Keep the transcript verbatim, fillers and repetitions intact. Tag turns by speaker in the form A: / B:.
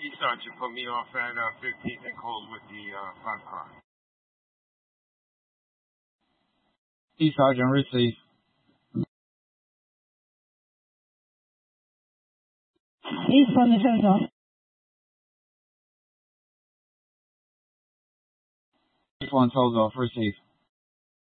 A: E Sergeant put me off at uh, fifteenth and Cold with the uh, five car.
B: E Sergeant receive.
C: East on the Central.
B: East one Tozo, receive.